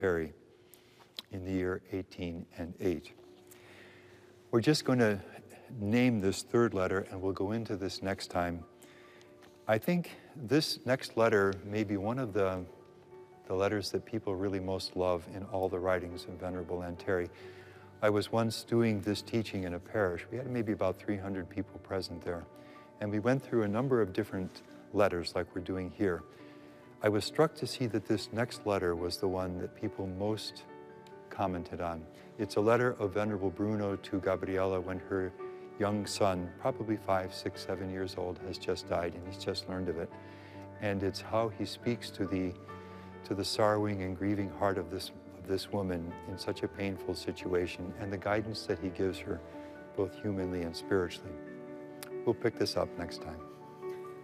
Terry in the year 1808. We're just going to name this third letter, and we'll go into this next time. I think this next letter may be one of the letters that people really most love in all the writings of Venerable Lanteri. I was once doing this teaching in a parish. We had maybe about 300 people present there. And we went through a number of different letters like we're doing here. I was struck to see that this next letter was the one that people most commented on. It's a letter of Venerable Bruno to Gabriella when her young son, probably 5, 6, 7 years old, has just died, and he's just learned of it. And it's how he speaks to the sorrowing and grieving heart of this woman in such a painful situation, and the guidance that he gives her, both humanly and spiritually. We'll pick this up next time.